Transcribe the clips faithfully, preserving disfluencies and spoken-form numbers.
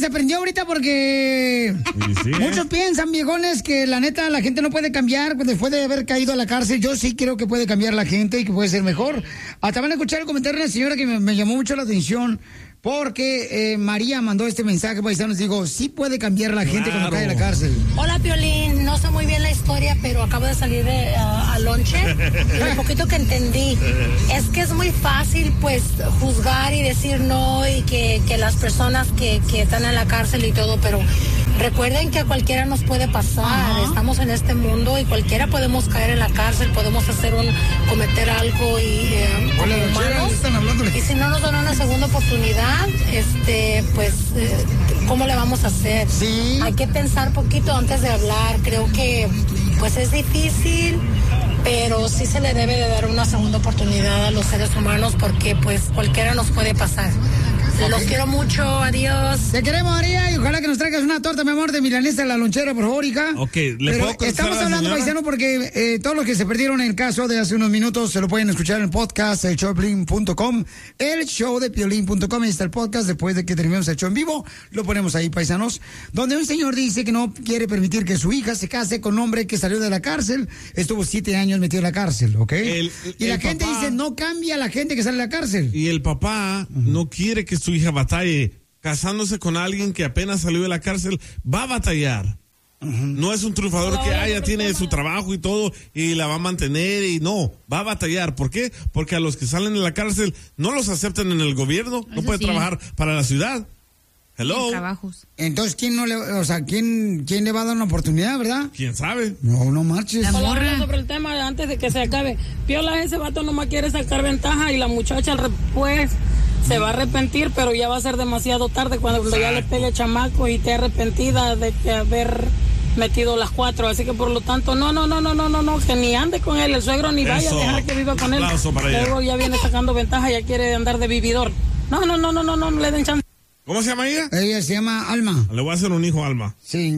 se prendió ahorita porque sí, muchos piensan, viejones, que la neta la gente no puede cambiar después de haber caído a la cárcel. Yo sí creo que puede cambiar la gente y que puede ser mejor. Hasta van a escuchar el comentario de una señora que me, me llamó mucho la atención. Porque eh, María mandó este mensaje, paisanos, digo, sí puede cambiar la gente claro. Cuando cae en la cárcel. Hola, Piolín, no sé muy bien la historia, pero acabo de salir de uh, a lonche y lo poquito que entendí es que es muy fácil, pues, juzgar y decir no y que, que las personas que, que están en la cárcel y todo, pero recuerden que a cualquiera nos puede pasar. Uh-huh. Estamos en este mundo y cualquiera podemos caer en la cárcel, podemos hacer un, cometer algo y eh, como Hola, humanos, y si no nos dan una segunda oportunidad, este, pues, eh, ¿cómo le vamos a hacer? Sí. Hay que pensar poquito antes de hablar. Creo que, pues, es difícil, pero sí se le debe de dar una segunda oportunidad a los seres humanos porque, pues, cualquiera nos puede pasar. Okay. Los quiero mucho, adiós. Te queremos, María, y ojalá que nos traigas una torta, mi amor, de milanesa de la lonchera, por favor, hija. Ok, ¿le Pero puedo estamos hablando, paisano, porque eh, todos los que se perdieron el caso de hace unos minutos se lo pueden escuchar en el podcast, el show de piolín punto com, el show de piolín punto com. Ahí está el podcast, después de que terminemos el show en vivo, lo ponemos ahí, paisanos, donde un señor dice que no quiere permitir que su hija se case con un hombre que salió de la cárcel, estuvo siete años metido en la cárcel, ¿ok? El, y la gente papá, dice, no cambia la gente que sale de la cárcel. Y el papá uh-huh. no quiere que su hija batalle casándose con alguien que apenas salió de la cárcel, va a batallar. Uh-huh. No es un triunfador que ah, ya tiene su trabajo y todo y la va a mantener y no, va a batallar. ¿Por qué? Porque a los que salen de la cárcel no los aceptan en el gobierno, no puede sí. trabajar para la ciudad. Hello. Trabajos. Entonces, ¿quién no le, o sea, quién, quién le va a dar una oportunidad, verdad? ¿Quién sabe? No, no marches. Hola, sobre el tema antes de que se acabe. Piola, ese vato nomás quiere sacar ventaja y la muchacha pues se va a arrepentir, pero ya va a ser demasiado tarde cuando Exacto. ya le pegue el chamaco y esté arrepentida de que haber metido las cuatro, así que por lo tanto, no, no, no, no, no, no, no, que ni ande con él, el suegro ni vaya Eso. a dejar que viva con él. Luego ya viene sacando ventaja, ya quiere andar de vividor. No, no, no, no, no, no, no le den chance. ¿Cómo se llama ella? Ella se llama Alma. Le voy a hacer un hijo a Alma. Sí.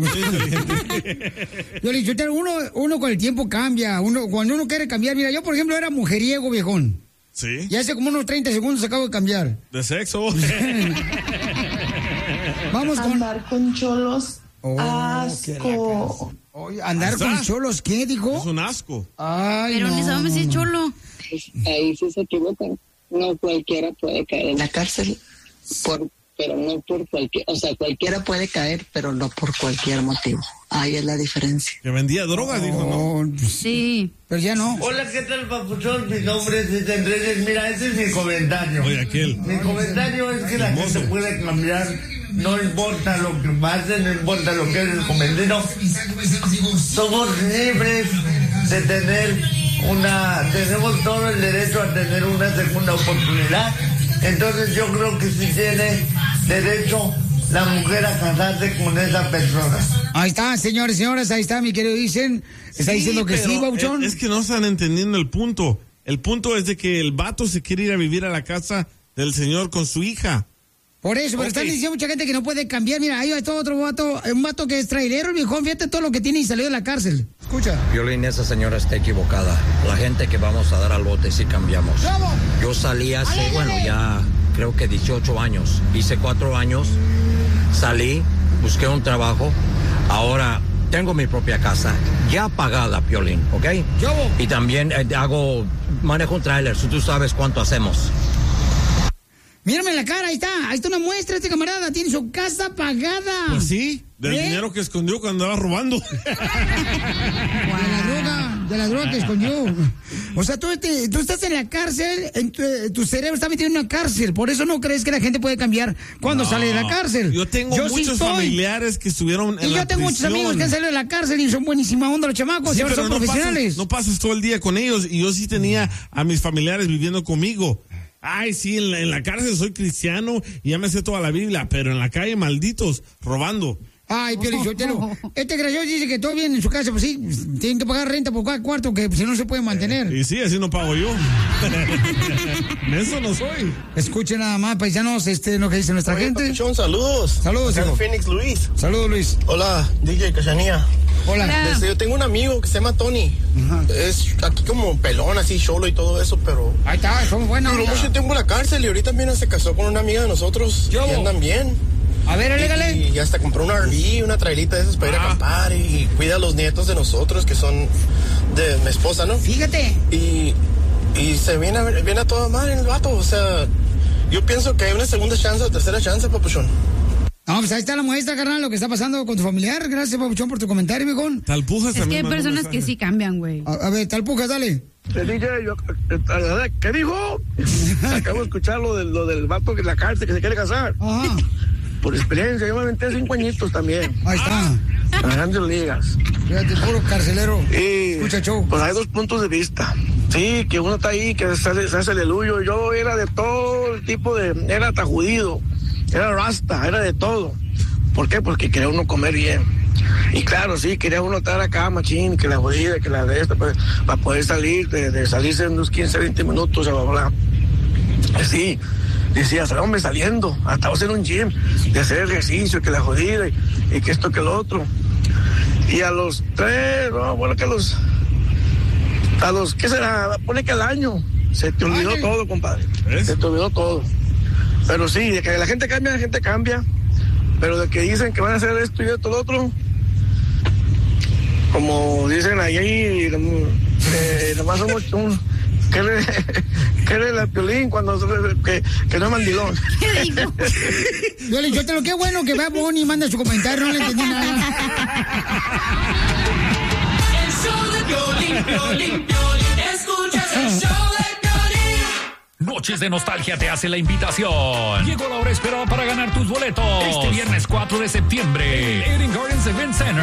Yo le digo, uno, uno con el tiempo cambia, uno, cuando uno quiere cambiar, mira, yo por ejemplo era mujeriego, viejón. Sí. Y hace como unos treinta segundos acabo de cambiar. De sexo. Vamos con... Andar con cholos. Oh, asco. Oye, andar ¿Hasta? con cholos, ¿qué dijo? Es un asco. Ay, Pero no, ni sabemos si es cholo. Ahí sí se equivocan. No cualquiera puede caer en la cárcel, por, pero no por cualquier, o sea, cualquiera puede caer, pero no por cualquier motivo. Ahí es la diferencia. Que vendía drogas, oh, dijo, ¿no? Sí. Pero ya no. Hola, ¿qué tal, papuchón? Mi nombre es Ethan Reyes. Mira, ese es mi comentario. Oye, aquel. Mi comentario es que la gente puede cambiar. No importa lo que pase, no importa lo que es cometido. Somos libres de tener una, tenemos todo el derecho a tener una segunda oportunidad. Entonces yo creo que sí tiene derecho la mujer a casarse con esa persona. Ahí está, señores y señoras, ahí está, mi querido Dicen. Está sí, diciendo que sí, Bauchón. Es, es que no están entendiendo el punto. El punto es de que el vato se quiere ir a vivir a la casa del señor con su hija. Por eso, pero okay. Están diciendo mucha gente que no puede cambiar. Mira, ahí está otro vato, un vato que es trailero, el viejón, fíjate todo lo que tiene y salió de la cárcel. Escucha. Piolín, esa señora está equivocada. La gente que vamos a dar al bote sí cambiamos. ¿Cómo? Yo salí hace, ¡Ay, bueno, ya creo que dieciocho años. Hice cuatro años, salí, busqué un trabajo, ahora tengo mi propia casa, ya pagada, Piolín, ¿ok? Yo. Y también eh, hago, manejo un tráiler, si tú sabes cuánto hacemos. Mírame la cara, ahí está, ahí está una muestra, este camarada, tiene su casa pagada. Pues sí, del ¿Eh? dinero que escondió cuando andaba robando. De la droga, de la droga que escondió. O sea, tú, te, tú estás en la cárcel, en tu, tu cerebro está metido en una cárcel, por eso no crees que la gente puede cambiar cuando no, sale de la cárcel. Yo tengo yo muchos sí familiares que estuvieron en y la yo tengo prisión. Muchos amigos que han salido de la cárcel y son buenísima onda los chamacos, sí, y ahora son no profesionales. Pasas, no pasas todo el día con ellos, y yo sí tenía a mis familiares viviendo conmigo. Ay, sí, en la, en la cárcel soy cristiano y ya me sé toda la Biblia, pero en la calle, malditos, robando. Ay, Pio Lizotelo, este gracioso dice que todo bien en su casa, pues sí, tienen que pagar renta por cada cuarto, que si no se puede mantener. Eh, y sí, así no pago yo. Eso no soy. Escuchen nada más, paisanos, este, lo que dice nuestra Oye, gente. Papuchón, saludos. Saludos, hijo. Phoenix, Luis. Saludos, Luis. Hola, D J Cachanía. Hola. Desde, yo tengo un amigo que se llama Tony. Uh-huh. Es aquí como pelón, así, cholo y todo eso, pero... Ahí está, somos buenos. Duró mucho tiempo en la cárcel y ahorita viene se casó con una amiga de nosotros. Yo. Y andan bien. A ver, alégale. Y, y hasta compró un R V, una trailita de esas para ir a acampar y, y cuida a los nietos de nosotros, que son de mi esposa, ¿no? Fíjate. Y, y se viene a, viene a toda madre el vato, o sea, yo pienso que hay una segunda chance o tercera chance, papuchón. No, pues ahí está la muestra, carnal, lo que está pasando con tu familiar. Gracias, papuchón, por tu comentario, viejón. Talpujas Es que hay personas que sí cambian, güey. A, a ver, Talpujas, dale. El D J, yo, ¿qué dijo? Acabo de escuchar lo, de, lo del vato que en la cárcel que se quiere casar. Ajá. Por experiencia, yo me aventé cinco añitos también. Ahí está. En las grandes ligas. Fíjate, puro carcelero. Y, muchacho. Pues hay dos puntos de vista. Sí, que uno está ahí, que se hace, se hace aleluyo. Yo era de todo el tipo de... Era tajudido, era rasta, era de todo. ¿Por qué? Porque quería uno comer bien. Y claro, sí, quería uno estar acá, machín, que la jodida, que la de esta, pues, para poder salir, de, de salirse en unos quince, veinte minutos, bla, bla, bla. Sí, decía, hombre, saliendo, hasta en un gym, de hacer ejercicio, que la jodida, y, y que esto, que lo otro. Y a los tres, no, bueno, que a los, a los, ¿qué será? Pone que al año, se te olvidó Ay, todo, compadre. ¿Es? Se te olvidó todo. Pero sí, de que la gente cambia, la gente cambia. Pero de que dicen que van a hacer esto y esto, lo otro, como dicen ahí, eh, nomás somos un... ¿Qué le, qué le la Piolín cuando que, que no es mandilón? ¿Qué dijo? Yo, yo te lo qué bueno que vea Bonnie y manda su comentario, no le entendí nada. El show de Piolín, Piolín, Piolín, escuchas el show de Piolín. Noches de Nostalgia te hace la invitación. Llegó la hora esperada para ganar tus boletos. Este viernes cuatro de septiembre, en Eden Gardens Event Center.